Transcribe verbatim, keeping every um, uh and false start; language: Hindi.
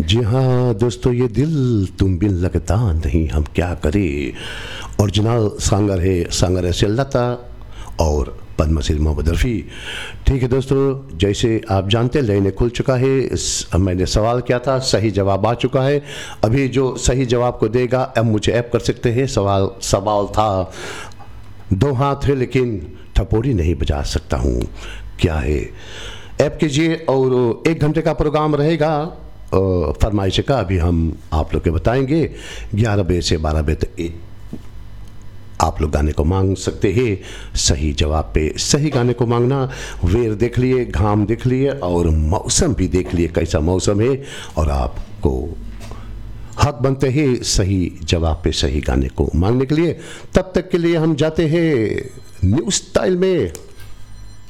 जी हाँ दोस्तों, ये दिल तुम बिन लगता नहीं हम क्या करें। ओरिजिनल सांगर है सांगर है लता और पद्मश्री मोहम्मद रफ़ी। ठीक है दोस्तों, जैसे आप जानते हैं लाइनें खुल चुका है। इस- मैंने सवाल किया था, सही जवाब आ चुका है। अभी जो सही जवाब को देगा अब मुझे ऐप कर सकते हैं। सवाल सवाल था, दो हाथ है लेकिन ठपोरी नहीं बजा सकता हूँ, क्या है? ऐप कीजिए और एक घंटे का प्रोग्राम रहेगा अ, फरमाइश का। अभी हम आप लोग के बताएंगे ग्यारह बजे से बारह बजे तक ए- आप लोग गाने को मांग सकते हैं। सही जवाब पे सही गाने को मांगना। वेर देख लिए, घाम देख लिए और मौसम भी देख लिए कैसा मौसम है, और आपको हक बनते हैं सही जवाब पे सही गाने को मांगने के लिए। तब तक के लिए हम जाते हैं न्यू स्टाइल में।